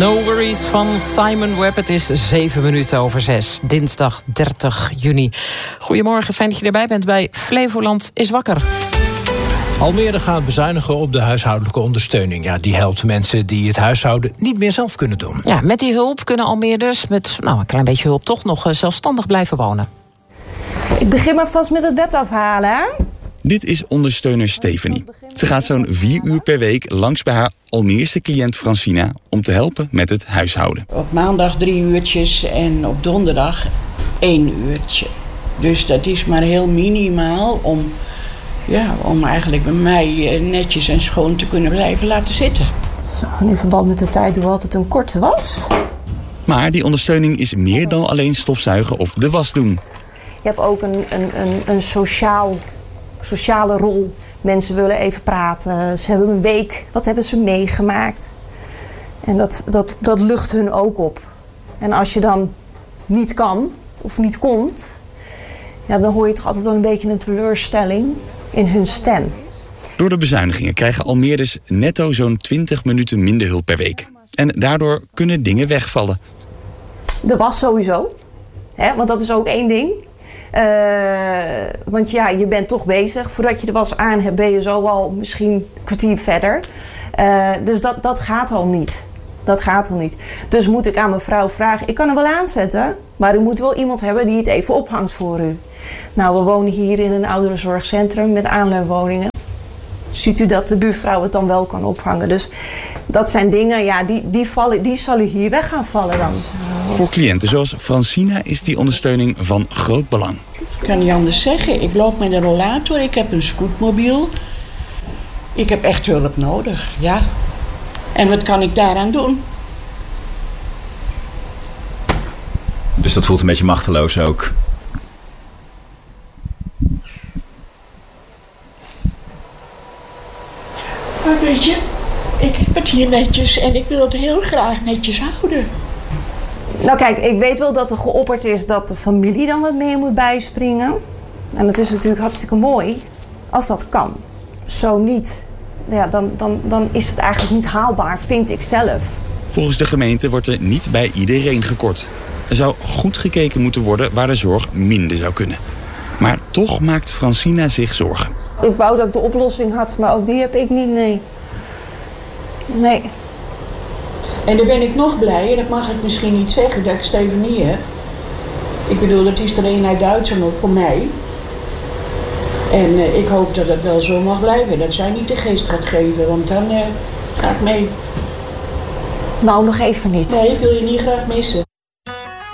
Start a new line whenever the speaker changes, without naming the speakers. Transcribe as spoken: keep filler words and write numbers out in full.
No Worries van Simon Webb. Het is zeven minuten over zes. Dinsdag dertig juni. Goedemorgen, fijn dat je erbij bent bij Flevoland is wakker.
Almere gaat bezuinigen op de huishoudelijke ondersteuning. Ja, die helpt mensen die het huishouden niet meer zelf kunnen doen.
Ja, met die hulp kunnen Almeerders met nou, een klein beetje hulp toch nog zelfstandig blijven wonen.
Ik begin maar vast met het bed afhalen, hè?
Dit is ondersteuner Stephanie. Ze gaat zo'n vier uur per week langs bij haar Almeerse cliënt Francina om te helpen met het huishouden.
Op maandag drie uurtjes en op donderdag één uurtje. Dus dat is maar heel minimaal om, ja, om eigenlijk bij mij netjes en schoon te kunnen blijven laten zitten.
Zo, in verband met de tijd hoe altijd een korte was.
Maar die ondersteuning is meer dan alleen stofzuigen of de was doen.
Je hebt ook een, een, een, een sociaal... sociale rol. Mensen willen even praten. Ze hebben een week. Wat hebben ze meegemaakt? En dat, dat, dat lucht hun ook op. En als je dan niet kan of niet komt, ja, dan hoor je toch altijd wel een beetje een teleurstelling in hun stem.
Door de bezuinigingen krijgen Almeerders netto zo'n twintig minuten minder hulp per week. En daardoor kunnen dingen wegvallen.
De was sowieso. Hè, want dat is ook één ding. Uh, want ja, je bent toch bezig. Voordat je de was aan hebt, ben je zo al misschien een kwartier verder. Uh, dus dat, dat gaat al niet. Dat gaat al niet. Dus moet ik aan mijn vrouw vragen, ik kan er wel aanzetten, maar u moet wel iemand hebben die het even ophangt voor u. Nou, we wonen hier in een ouderenzorgcentrum met aanleunwoningen. Ziet u dat de buurvrouw het dan wel kan ophangen. Dus dat zijn dingen, ja, die, die, vallen, die zal u hier weg gaan vallen dan.
Voor cliënten zoals Francina is die ondersteuning van groot belang.
Ik kan niet anders zeggen. Ik loop met een rollator, ik heb een scootmobiel. Ik heb echt hulp nodig, ja. En wat kan ik daaraan doen?
Dus dat voelt een beetje machteloos ook?
Maar weet je, ik heb het hier netjes en ik wil het heel graag netjes houden.
Nou kijk, ik weet wel dat er geopperd is dat de familie dan wat meer moet bijspringen. En dat is natuurlijk hartstikke mooi als dat kan. Zo niet, ja, dan, dan, dan is het eigenlijk niet haalbaar, vind ik zelf.
Volgens de gemeente wordt er niet bij iedereen gekort. Er zou goed gekeken moeten worden waar de zorg minder zou kunnen. Maar toch maakt Francina zich zorgen.
Ik wou dat ik de oplossing had, maar ook die heb ik niet, nee. Nee.
En dan ben ik nog blij, dat mag ik misschien niet zeggen, dat ik Stephanie heb. Ik bedoel, dat is er een uit Duitsland voor mij. En uh, ik hoop dat het wel zo mag blijven, dat zij niet de geest gaat geven, want dan uh, ga ik mee.
Nou, nog even niet.
Nee, ik wil je niet graag missen.